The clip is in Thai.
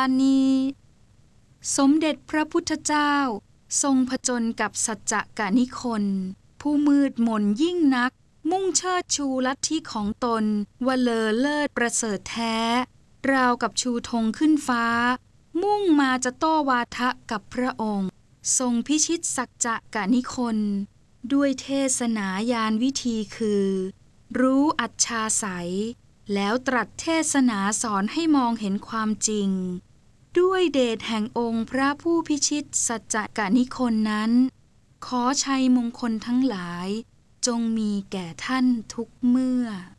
ณีสมเด็จพระพุทธเจ้าทรงผจญกับสัจจกนิคนผู้มืดมนยิ่งนักมุ่งเชิดชูลัทธิของตนว่าเลอเลิศประเสริฐแท้ราวกับชูธงขึ้นฟ้ามุ่งมาจะโต้วาทะกับพระองค์ทรงพิชิตสัจจกนิคนด้วยเทศนายานวิธีคือรู้อัจฉาสัยแล้วตรัสเทศนาสอนให้มองเห็นความจริงด้วยเดชแห่งองค์พระผู้พิชิตสัจจกนิคนนั้นขอชัยมงคลทั้งหลายจงมีแก่ท่านทุกเมื่อ